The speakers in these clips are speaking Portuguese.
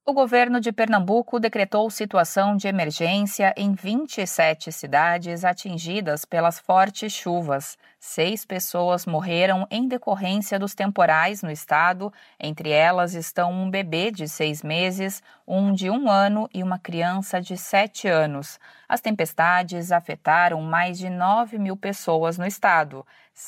O governo de Pernambuco decretou situação de emergência em 27 cidades atingidas pelas fortes chuvas. 6 pessoas morreram em decorrência dos temporais no estado. Entre elas estão um bebê de 6 meses, um de 1 ano e uma criança de 7 anos. As tempestades afetaram mais de 9.000 pessoas no estado.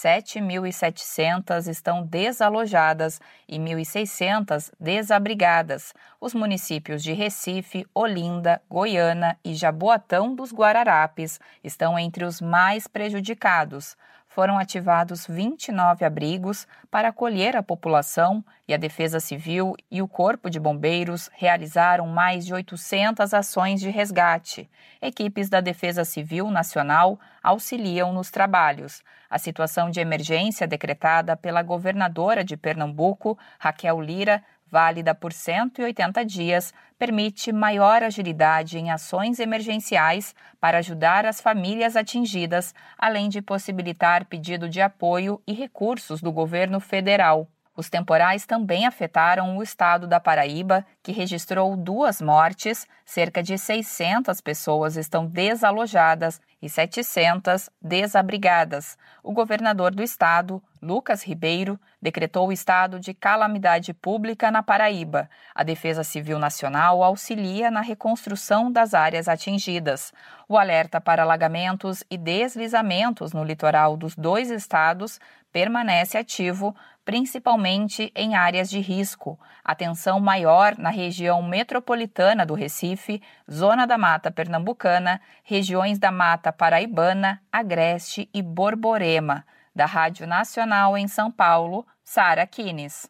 7.700 estão desalojadas e 1.600 desabrigadas. Os municípios de Recife, Olinda, Goiânia e Jaboatão dos Guararapes estão entre os mais prejudicados. Foram ativados 29 abrigos para acolher a população e a Defesa Civil e o Corpo de Bombeiros realizaram mais de 800 ações de resgate. Equipes da Defesa Civil Nacional auxiliam nos trabalhos. A situação de emergência decretada pela governadora de Pernambuco, Raquel Lira, válida por 180 dias, permite maior agilidade em ações emergenciais para ajudar as famílias atingidas, além de possibilitar pedido de apoio e recursos do governo federal. Os temporais também afetaram o estado da Paraíba, que registrou 2 mortes, cerca de 600 pessoas estão desalojadas e 700 desabrigadas. O governador do estado, Lucas Ribeiro, decretou o estado de calamidade pública na Paraíba. A Defesa Civil Nacional auxilia na reconstrução das áreas atingidas. O alerta para alagamentos e deslizamentos no litoral dos 2 estados permanece ativo, principalmente em áreas de risco. Atenção maior na região metropolitana do Recife, Zona da Mata Pernambucana, regiões da Mata Paraibana, Agreste e Borborema. Da Rádio Nacional em São Paulo, Sara Kines.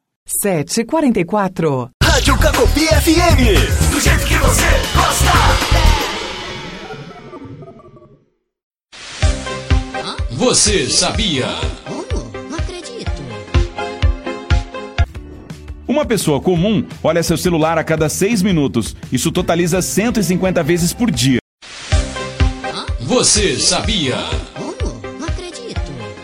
7h44. Rádio Cacopi FM. Do jeito que você gosta. Você sabia? Não acredito. Uma pessoa comum olha seu celular a cada 6 minutos. Isso totaliza 150 vezes por dia. Você sabia?